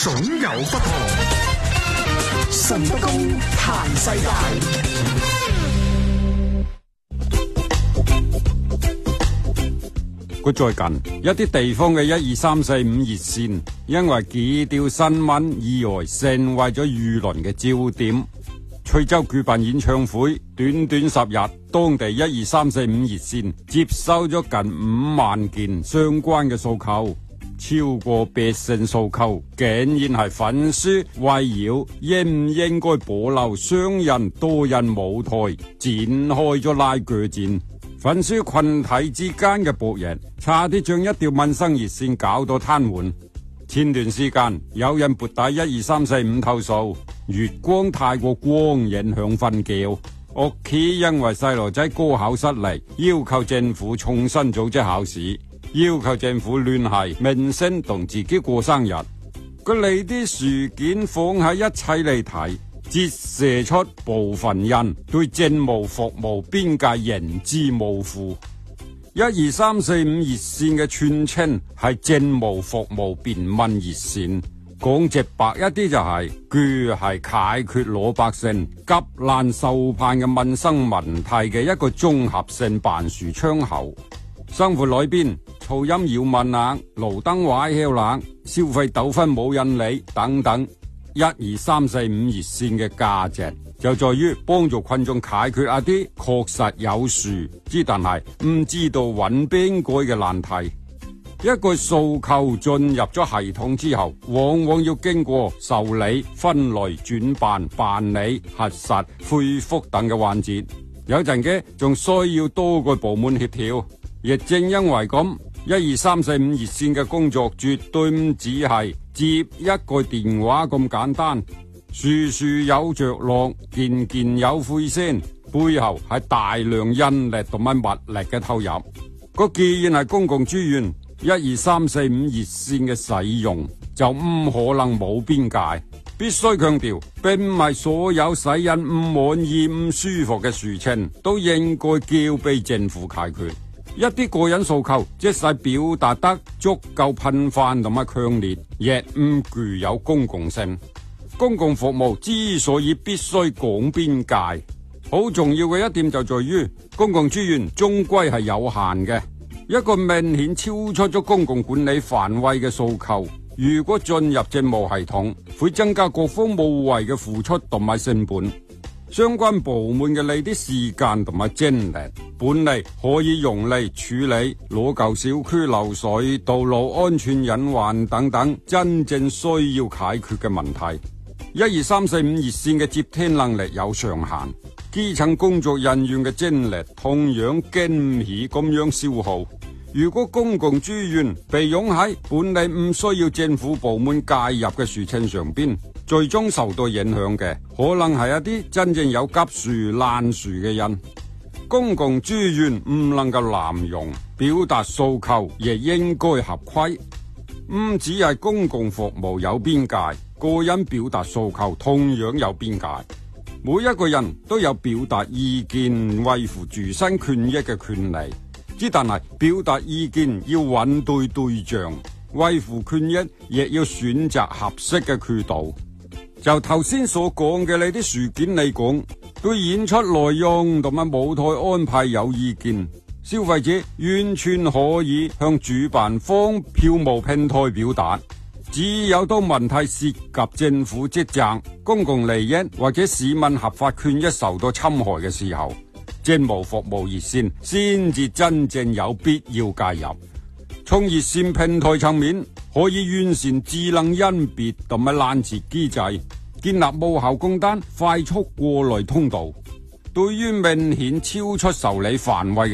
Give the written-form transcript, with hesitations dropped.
總有不同。神不公彈世界。 佢最近一啲地方嘅12345熱線，因為幾條新聞意外成為咗輿論嘅焦點。徐州舉辦演唱會，短短10日，當地12345熱線接收咗近5萬件相關嘅訴求，超過百姓訴求，竟然係粉絲圍繞應唔應該保留雙人多人舞台展開咗拉鋸戰。粉絲群體之間嘅博弈，差啲將一條民生熱線搞到癱瘓。前段時間有人撥打12345投訴，月光太過光影響瞓覺，屋企因為細路仔高考失利，要求政府重新組織考試，要求政府聯繫明星同自己過生日。佢呢啲事件放喺一齊嚟睇，折射出部分人對政務服務邊界認知模糊。12345熱線嘅全稱係政務服務便民熱線，講直白一啲就係佢係解決老百姓急難受盼嘅民生問題嘅一個綜合性辦事窗口。生活裏邊噪音擾民冷、路燈壞曉冷、消費糾紛冇人理等等，12345熱線嘅價值就在於幫助群眾解決一啲確實有事之但係唔知道揾邊個嘅難題。一個訴求進入咗系統之後，往往要經過受理、分類、轉辦、辦理、核實、回覆等嘅環節，有陣嘅仲需要多個部門協調。亦正因為咁，12345熱線嘅工作絕對唔只係接一個電話咁簡單，處處有着落，件件有灰聲，背後係大量人力同埋物力嘅投入。個既然係公共資源，12345熱線嘅使用就唔可能冇邊界。必須強調，並唔係所有使人唔滿意、唔舒服嘅事情都應該交俾政府解決。一啲個人訴求，即使表達得足夠頻繁同埋強烈，亦唔具有公共性。公共服務之所以必須講邊界，好重要嘅一點就在於公共資源終歸係有限嘅。一個明顯超出咗公共管理範圍嘅訴求，如果進入政務系統，會增加各方無謂嘅付出同埋成本。相關部門嘅呢啲時間同埋精力，本嚟可以用嚟處理攞舊小區漏水、道路安全隱患等等真正需要解決嘅問題。12345熱線嘅接聽能力有上限，基層工作人員嘅精力同樣經唔起咁樣消耗。如果公共資源被用喺本嚟唔需要政府部門介入嘅事情上邊，最終受到影響嘅可能係一啲真正有急事難事嘅人。公共資源唔能夠濫用，表達訴求亦應該合規。唔只係公共服務有邊界，個人表達訴求同樣有邊界。每一個人都有表達意見、維護自身權益嘅權利。之但係表達意見要揾對對象，維護權益亦要選擇合適嘅渠道。就頭先所講嘅呢啲事件嚟講，對演出內容同埋舞台安排有意見，消費者完全可以向主辦方票務平台表達。只有當問題涉及政府職責、公共利益或者市民合法權益受到侵害嘅時候，政務服務熱線先至真正有必要介入。從熱線平台層面，可以完善智能甄別同埋攔截機制，建立無效供單快速過濾通道。對於明顯超出受理範圍嘅